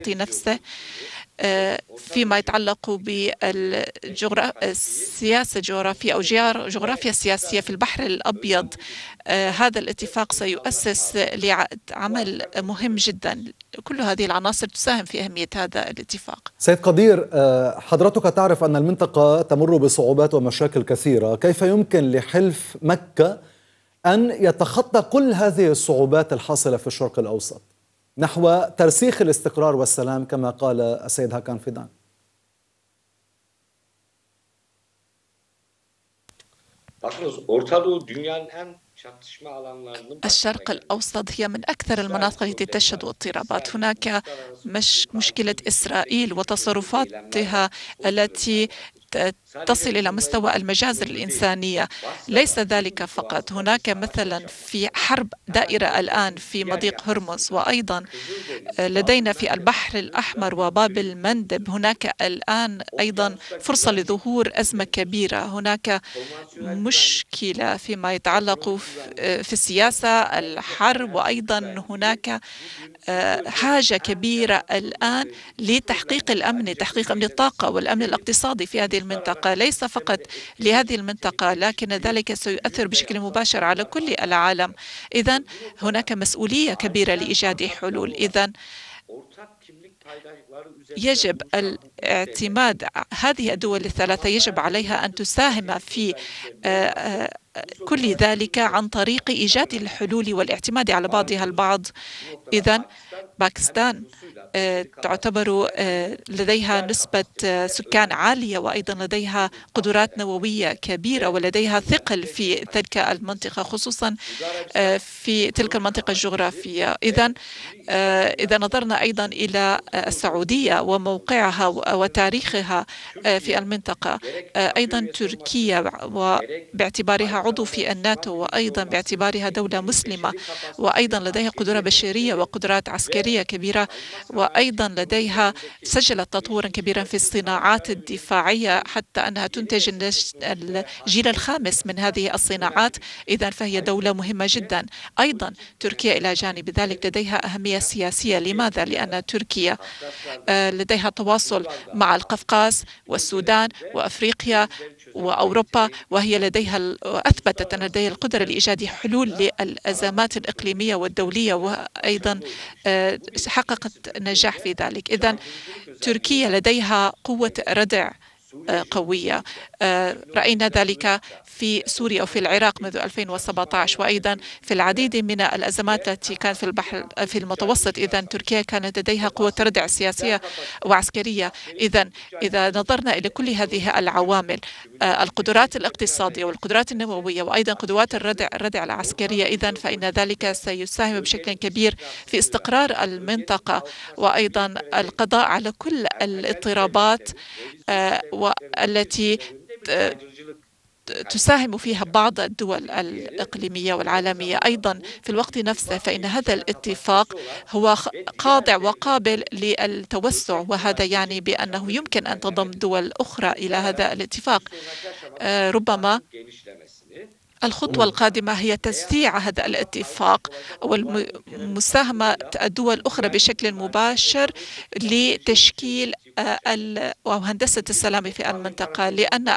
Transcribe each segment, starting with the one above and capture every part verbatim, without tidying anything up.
نفسه فيما يتعلق بالسياسة الجغرافية أو جغرافيا السياسية في البحر الأبيض. هذا الاتفاق سيؤسس لعمل مهم جدا. كل هذه العناصر تساهم في أهمية هذا الاتفاق. سيد قدير، حضرتك تعرف أن المنطقة تمر بصعوبات ومشاكل كثيرة. كيف يمكن لحلف مكة أن يتخطى كل هذه الصعوبات الحاصلة في الشرق الأوسط نحو ترسيخ الاستقرار والسلام كما قال السيد هاكان فيدان؟ الشرق الأوسط هي من أكثر المناطق التي تشهد اضطرابات. هناك مش مشكلة إسرائيل وتصرفاتها التي تصل إلى مستوى المجازر الإنسانية. ليس ذلك فقط، هناك مثلا في حرب دائرة الآن في مضيق هرمز، وأيضا لدينا في البحر الأحمر وباب المندب هناك الآن أيضا فرصة لظهور أزمة كبيرة. هناك مشكلة فيما يتعلق في السياسة، الحرب، وأيضا هناك حاجة كبيرة الآن لتحقيق الأمن، تحقيق أمن الطاقة والأمن الاقتصادي في هذه المنطقة، ليس فقط لهذه المنطقة لكن ذلك سيؤثر بشكل مباشر على كل العالم. إذن هناك مسؤولية كبيرة لإيجاد حلول. إذن يجب الاعتماد، هذه الدول الثلاثة يجب عليها أن تساهم في كل ذلك عن طريق إيجاد الحلول والاعتماد على بعضها البعض. إذن باكستان تعتبر لديها نسبة سكان عالية، وأيضا لديها قدرات نووية كبيرة، ولديها ثقل في تلك المنطقة، خصوصا في تلك المنطقة الجغرافية. إذن إذا نظرنا أيضا إلى السعودية وموقعها وتاريخها في المنطقة، أيضا تركيا وباعتبارها عضو في الناتو، وأيضا باعتبارها دولة مسلمة، وأيضا لديها قدرة بشرية وقدرات عسكرية كبيرة، وأيضا لديها سجلت تطورا كبيرا في الصناعات الدفاعية حتى أنها تنتج الجيل الخامس من هذه الصناعات. إذا فهي دولة مهمة جدا. أيضا تركيا إلى جانب ذلك لديها أهمية سياسية. لماذا؟ لأن تركيا لديها تواصل مع القفقاز والسودان وأفريقيا وأوروبا، وهي لديها أثبتت أن لديها القدرة لإيجاد حلول للأزمات الإقليمية والدولية، وأيضا حققت نجاح في ذلك. إذن تركيا لديها قوة ردع قوية. رأينا ذلك في سوريا وفي العراق منذ ألفين وسبعة عشر، وأيضا في العديد من الأزمات التي كانت في البحر في المتوسط. إذن تركيا كانت لديها قوة ردع سياسية وعسكرية. إذن إذا نظرنا إلى كل هذه العوامل، القدرات الاقتصادية والقدرات النووية وأيضا قدرات الردع الردع العسكرية، إذن فإن ذلك سيساهم بشكل كبير في استقرار المنطقة، وأيضا القضاء على كل الاضطرابات والتي تساهم فيها بعض الدول الإقليمية والعالمية. أيضا في الوقت نفسه فإن هذا الاتفاق هو خاضع وقابل للتوسع، وهذا يعني بأنه يمكن أن تضم دول أخرى إلى هذا الاتفاق. ربما الخطوة القادمة هي توسيع هذا الاتفاق والمساهمة الدول الأخرى بشكل مباشر لتشكيل أو هندسة السلام في المنطقة، لأن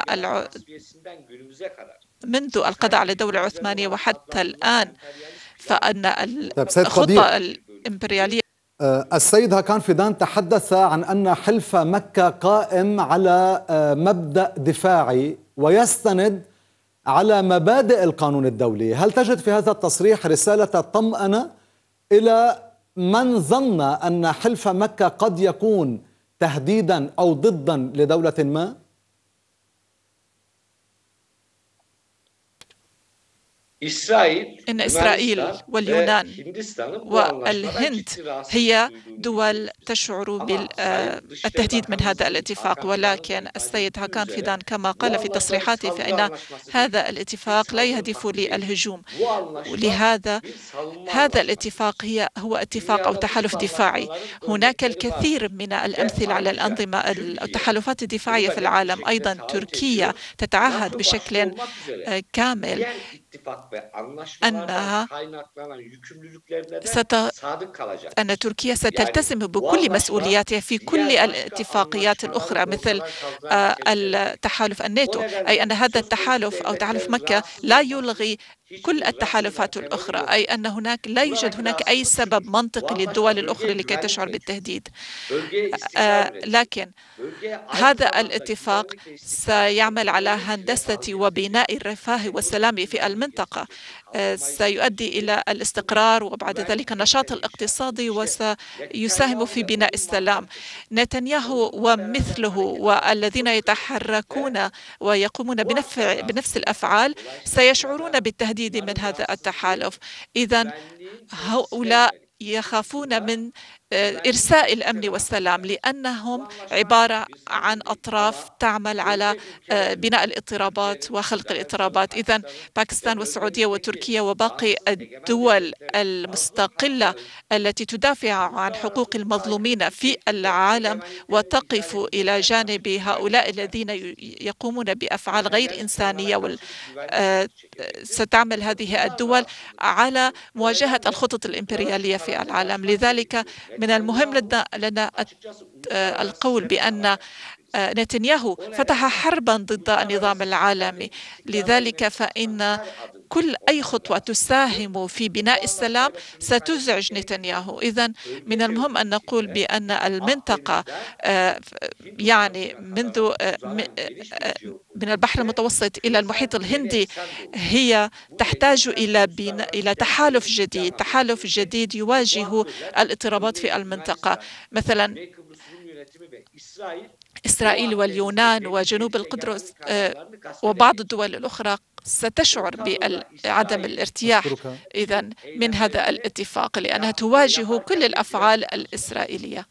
منذ القضاء على الدولة العثمانية وحتى الآن فأن الخطة الإمبريالية. السيد هاكان فيدان تحدث عن أن حلف مكة قائم على مبدأ دفاعي ويستند على مبادئ القانون الدولي. هل تجد في هذا التصريح رسالة طمأنة إلى من ظن أن حلف مكة قد يكون تهديدا أو ضدا لدولة ما؟ إن إسرائيل واليونان والهند هي دول تشعر بالتهديد من هذا الاتفاق، ولكن السيد هاكان فيدان كما قال في تصريحاته فإن هذا الاتفاق لا يهدف للهجوم، ولهذا هذا الاتفاق هي هو اتفاق أو تحالف دفاعي. هناك الكثير من الأمثلة على الأنظمة التحالفات الدفاعية في العالم. أيضا تركيا تتعهد بشكل كامل أنها ست... أن تركيا ستلتزم بكل مسؤولياتها في كل الاتفاقيات الأخرى مثل التحالف الناتو، أي أن هذا التحالف أو تحالف مكة لا يلغي كل التحالفات الأخرى، أي أن هناك لا يوجد هناك أي سبب منطقي للدول الأخرى لكي تشعر بالتهديد. آه لكن هذا الاتفاق سيعمل على هندسة وبناء الرفاه والسلام في المنطقة، آه سيؤدي إلى الاستقرار وبعد ذلك النشاط الاقتصادي وسيساهم في بناء السلام. نتنياهو ومثله والذين يتحركون ويقومون بنفس الأفعال سيشعرون بالتهديد من هذا التحالف. إذن هؤلاء يخافون من إرساء الأمن والسلام لأنهم عبارة عن أطراف تعمل على بناء الاضطرابات وخلق الاضطرابات. إذن باكستان والسعودية وتركيا وباقي الدول المستقلة التي تدافع عن حقوق المظلومين في العالم وتقف إلى جانب هؤلاء الذين يقومون بأفعال غير إنسانية وال... ستعمل هذه الدول على مواجهة الخطط الإمبريالية في العالم. لذلك من المهم لنا القول بأن نتنياهو فتح حربا ضد النظام العالمي، لذلك فإن كل أي خطوة تساهم في بناء السلام ستزعج نتنياهو. إذن من المهم أن نقول بأن المنطقة يعني منذ من البحر المتوسط إلى المحيط الهندي هي تحتاج إلى بناء إلى تحالف جديد، تحالف جديد يواجه الاضطرابات في المنطقة. مثلا إسرائيل واليونان وجنوب القدرس وبعض الدول الأخرى ستشعر بعدم الارتياح إذن من هذا الاتفاق لأنها تواجه كل الأفعال الإسرائيلية.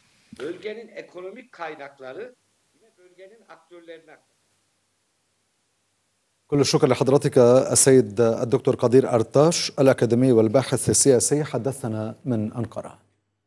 كل الشكر لحضرتك السيد الدكتور قدير أرتاش الأكاديمي والباحث السياسي، حدثنا من أنقرة.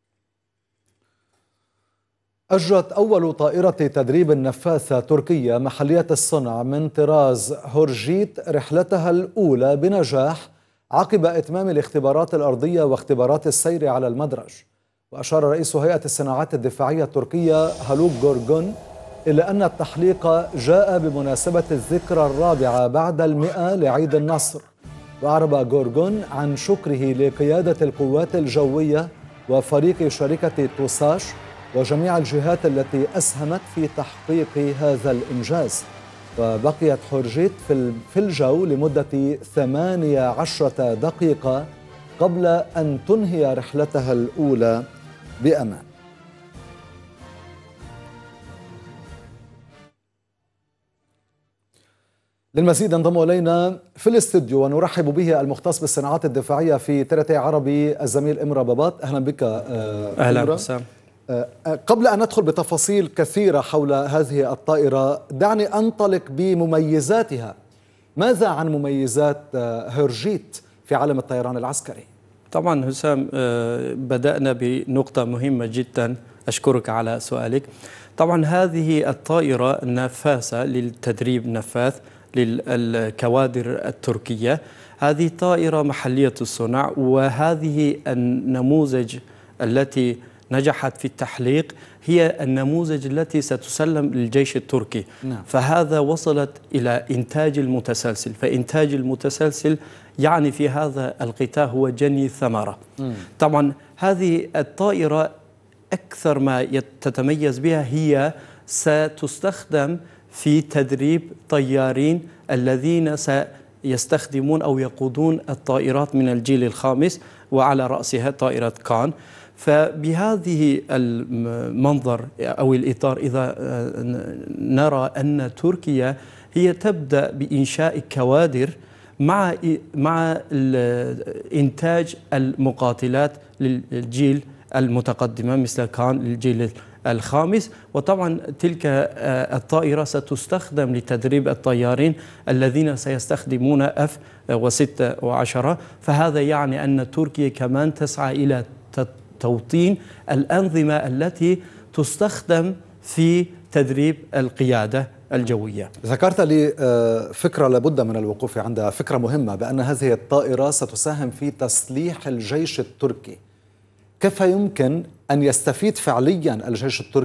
أجرت أول طائرة تدريب نفاثة تركية محلية الصنع من طراز هورجيت رحلتها الأولى بنجاح عقب إتمام الاختبارات الأرضية واختبارات السير على المدرج. وأشار رئيس هيئة الصناعات الدفاعية التركية هالوك جورجون إلى أن التحليق جاء بمناسبة الذكرى الرابعة بعد المئة لعيد النصر. وأعرب جورجون عن شكره لقيادة القوات الجوية وفريق شركة توساش وجميع الجهات التي أسهمت في تحقيق هذا الإنجاز. وبقيت هورجيت في الجو لمدة ثمانية عشرة دقيقة قبل أن تنهي رحلتها الأولى بأمان. للمزيد انضم إلينا في الاستوديو ونرحب به المختص بالصناعات الدفاعية في ترتي عربي الزميل إمرا بابات. أهلا بك. أهلا وسهلا. قبل أن ندخل بتفاصيل كثيرة حول هذه الطائرة دعني أنطلق بمميزاتها. ماذا عن مميزات هورجيت في عالم الطيران العسكري؟ طبعا حسام، بدأنا بنقطة مهمة جدا، أشكرك على سؤالك. طبعا هذه الطائرة نفاثة للتدريب نفاث للكوادر التركية. هذه طائرة محلية الصنع، وهذه النموذج التي نجحت في التحليق هي النموذج التي ستسلم للجيش التركي. نعم. فهذا وصلت إلى إنتاج المتسلسل، فإنتاج المتسلسل يعني في هذا القطاع هو جني الثمرة. م. طبعا هذه الطائرة أكثر ما تتميز بها هي ستستخدم في تدريب طيارين الذين سيستخدمون أو يقودون الطائرات من الجيل الخامس وعلى رأسها طائرة كان. فبهذه المنظر أو الإطار إذا نرى أن تركيا هي تبدأ بإنشاء كوادر مع مع إنتاج المقاتلات للجيل المتقدمة مثل كان للجيل الخامس. وطبعا تلك الطائرة ستستخدم لتدريب الطيارين الذين سيستخدمون اف وستة وعشرة. فهذا يعني أن تركيا كمان تسعى إلى توطين الأنظمة التي تستخدم في تدريب القيادة الجوية. ذكرت لي فكرة لابد من الوقوف عندها، فكرة مهمة، بأن هذه الطائرة ستساهم في تسليح الجيش التركي. كيف يمكن أن يستفيد فعليا الجيش التركي